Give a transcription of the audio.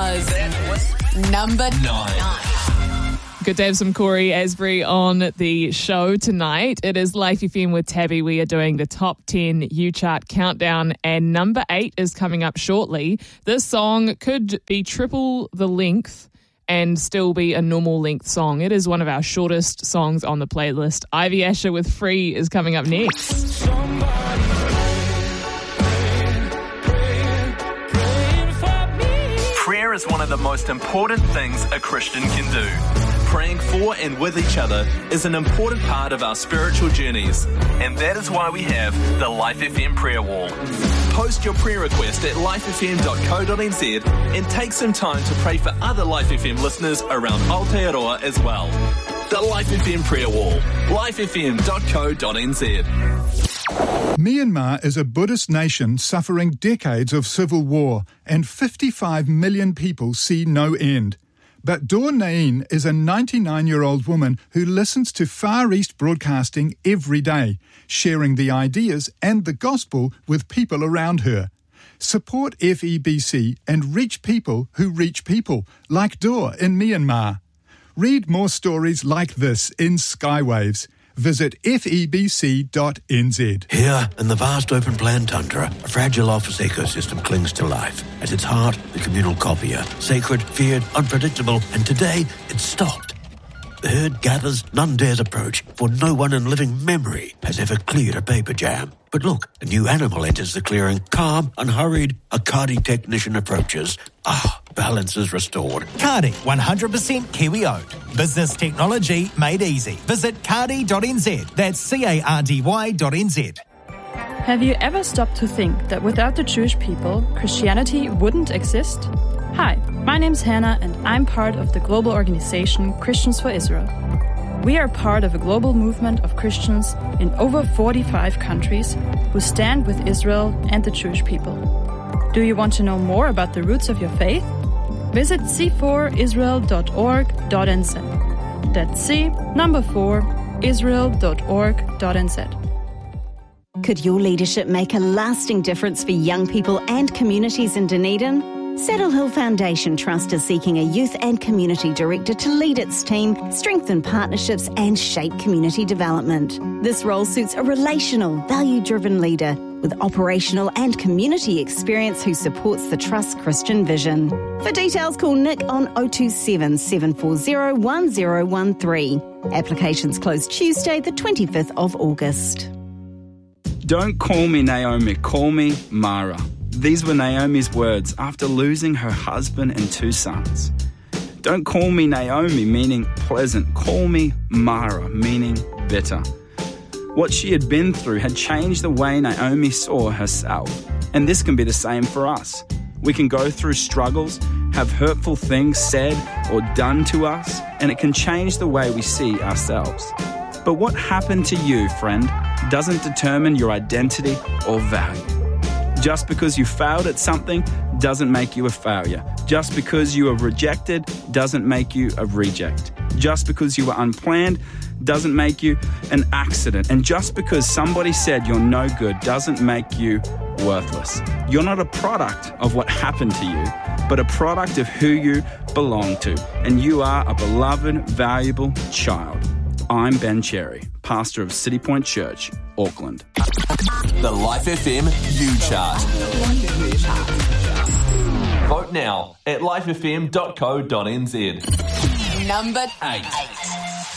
was number 9. Good to have some Corey Asbury on the show tonight. It is Life FM with Tabby. We are doing the top 10 U-Chart countdown, and number 8 is coming up shortly. This song could be triple the length and still be a normal length song. It is one of our shortest songs on the playlist. Ivy Asher with Free is coming up next. Prayer is one of the most important things a Christian can do. Praying for and with each other is an important part of our spiritual journeys, and that is why we have the Life FM prayer wall. Post your prayer request at lifefm.co.nz and take some time to pray for other Life FM listeners around Aotearoa as well. The Life FM prayer wall, lifefm.co.nz. Myanmar is a Buddhist nation suffering decades of civil war, and 55 million people see no end. But Dawn Nain is a 99-year-old woman who listens to Far East broadcasting every day, sharing the ideas and the gospel with people around her. Support FEBC and reach people who reach people, like Dawn in Myanmar. Read more stories like this in Skywaves. Visit febc.nz. Here, in the vast open plan tundra, a fragile office ecosystem clings to life. At its heart, the communal copier. Sacred, feared, unpredictable, and today, it's stopped. The herd gathers, none dares approach, for no one in living memory has ever cleared a paper jam. But look, a new animal enters the clearing, calm, unhurried. A Kādi technician approaches. Balance is restored. Kādi, 100% Kiwi-owned. Business technology made easy. Visit Kādi.nz. That's CARDY.nz. Have you ever stopped to think that without the Jewish people, Christianity wouldn't exist? Hi, my name's Hannah, and I'm part of the global organization Christians for Israel. We are part of a global movement of Christians in over 45 countries who stand with Israel and the Jewish people. Do you want to know more about the roots of your faith? Visit c4israel.org.nz. That's c4israel.org.nz. Could your leadership make a lasting difference for young people and communities in Dunedin? Saddle Hill Foundation Trust is seeking a youth and community director to lead its team, strengthen partnerships and shape community development. This role suits a relational, value-driven leader with operational and community experience who supports the Trust's Christian vision. For details, call Nick on 027 740 1013. Applications close Tuesday, the 25th of August. Don't call me Naomi, call me Mara. These were Naomi's words after losing her husband and 2 sons. Don't call me Naomi, meaning pleasant. Call me Mara, meaning bitter. What she had been through had changed the way Naomi saw herself. And this can be the same for us. We can go through struggles, have hurtful things said or done to us, and it can change the way we see ourselves. But what happened to you, friend, doesn't determine your identity or value. Just because you failed at something doesn't make you a failure. Just because you were rejected doesn't make you a reject. Just because you were unplanned doesn't make you an accident. And just because somebody said you're no good doesn't make you worthless. You're not a product of what happened to you, but a product of who you belong to. And you are a beloved, valuable child. I'm Ben Cherry, pastor of City Point Church, Auckland. The Life FM U-Chart. Vote now at lifefm.co.nz. Number 8.